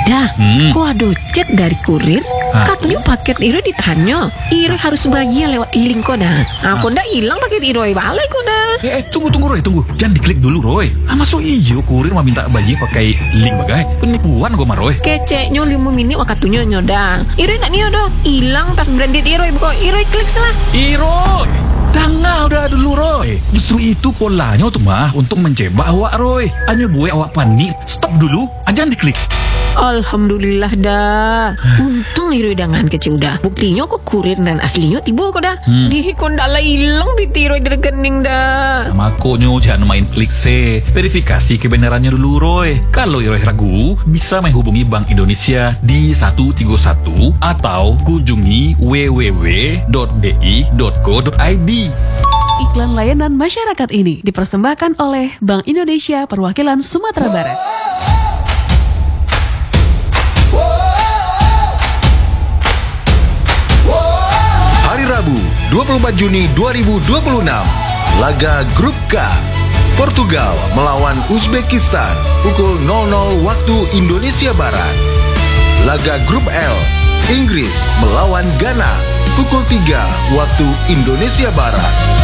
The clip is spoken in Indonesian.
Dah, kok ada chat dari kurir? Katanya paket Iro ditahannya. Iro harus bagian lewat link kok dah. Aku ndak hilang paket Iro balik kok dah. Tunggu Roy, tunggu. Jangan diklik dulu Roy. Masuk iyo kurir mah minta bayi pakai link bagai. Penipuan gua mah Roy. Keceknya 5 menit wakatunya nyoda. Iro nak niyo dah. Hilang tas branded Iro buka. Iro klik salah. Roy, tangga udah dulu Roy. Justru itu polanya tuh mah untuk menjebak awak Roy. Hanya buat awak panik. Stop dulu, jangan diklik. Alhamdulillah dah. Untung Iro dengan kecil dah. Buktinya kok kurir dan aslinya tiba kok dah. Di kok ndak lah hilang bitiro dari rekening dah. Makanya jangan main klik se. Verifikasi kebenarannya dulu Roy. Kalau Roy ragu, bisa menghubungi Bank Indonesia di 131 atau kunjungi www.bi.co.id. Iklan layanan masyarakat ini dipersembahkan oleh Bank Indonesia Perwakilan Sumatera Barat. Hari Rabu, 24 Juni 2026, laga Grup K. Portugal melawan Uzbekistan pukul 00 waktu Indonesia Barat. Laga Grup L, Inggris melawan Ghana pukul 3 waktu Indonesia Barat.